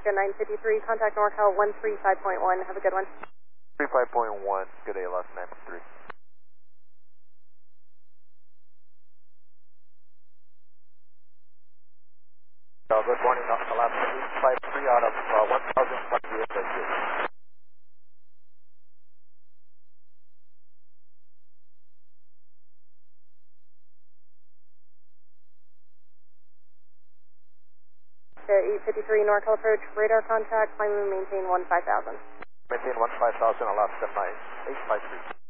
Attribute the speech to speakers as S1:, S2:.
S1: Alaska 953, contact NorCal 135.1. Have a good one.
S2: 35.1, good day, Alaska 953. Good morning, Alaska 853 out of 1048.
S1: To 853 NorCal approach, radar contact, climb and maintain 15,000.
S2: Maintain 15,000, Alaska 9853.